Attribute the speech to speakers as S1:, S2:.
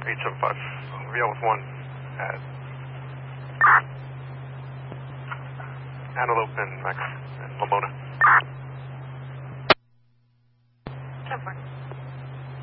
S1: 875. VL with 1 at Antelope and Max and Lamona.